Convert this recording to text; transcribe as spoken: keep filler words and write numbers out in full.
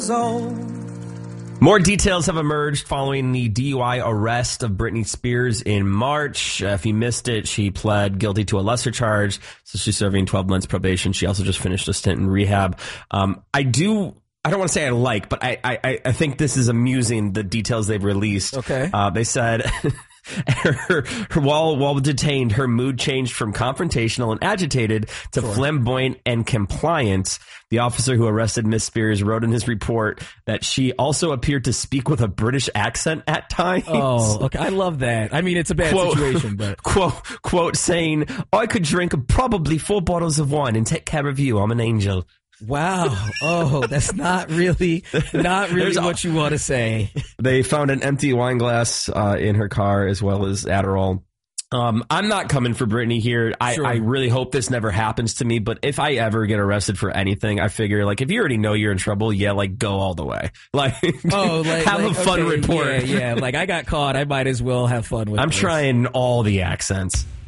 More details have emerged following the D U I arrest of Britney Spears in March. Uh, if you missed it, she pled guilty to a lesser charge, so she's serving twelve months probation. She also just finished a stint in rehab. Um, I do... I don't want to say I like, but I, I, I think this is amusing, the details they've released. Okay. Uh, they said... Her, her, while while detained, her mood changed from confrontational and agitated to sure. flamboyant and compliant. The officer who arrested Miss Spears wrote in his report that she also appeared to speak with a British accent at times. Oh, okay. I love that. I mean, it's a bad quote, situation, but quote quote saying, "I could drink probably four bottles of wine and take care of you. I'm an angel." Wow. Oh, that's not really, not really There's what you want to say. They found an empty wine glass uh, in her car as well as Adderall. Um, I'm not coming for Britney here. I, Sure. I really hope this never happens to me. But if I ever get arrested for anything, I figure like if you already know you're in trouble, yeah, like go all the way. Like, oh, like, have like, a fun okay, report. Yeah, yeah. Like I got caught. I might as well have fun with. I'm this. trying all the accents.